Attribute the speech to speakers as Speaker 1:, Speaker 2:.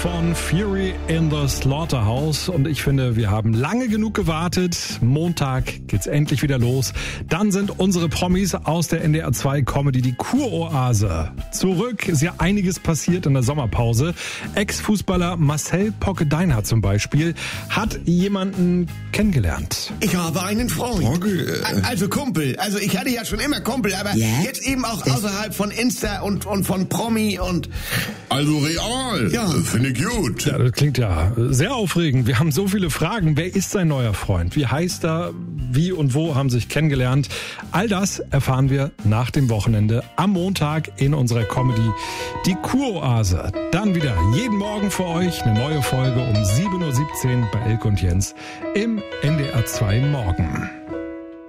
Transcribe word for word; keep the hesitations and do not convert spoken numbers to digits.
Speaker 1: Von Fury in the Slaughterhouse und ich finde, wir haben lange genug gewartet. Montag geht's endlich wieder los. Dann sind unsere Promis aus der N D R zwei Comedy, die Kuroase, zurück. Ist ja einiges passiert in der Sommerpause. Ex-Fußballer Marcel Pockediiner zum Beispiel hat jemanden kennengelernt.
Speaker 2: Ich habe einen Freund.
Speaker 3: Okay.
Speaker 2: Also Kumpel. Also ich hatte ja schon immer Kumpel, aber
Speaker 3: ja?
Speaker 2: jetzt eben auch außerhalb von Insta und, und von Promi und...
Speaker 3: Also real.
Speaker 2: Ja.
Speaker 3: Finde ich gut.
Speaker 1: Ja, das klingt ja sehr aufregend. Wir haben so viele Fragen. Wer ist sein neuer Freund? Wie heißt er? Wie und wo haben sich kennengelernt? All das erfahren wir nach dem Wochenende am Montag in unserer Comedy Die Kuroase. Dann wieder jeden Morgen für euch eine neue Folge um sieben Uhr siebzehn bei Elke und Jens im N D R zwei Morgen.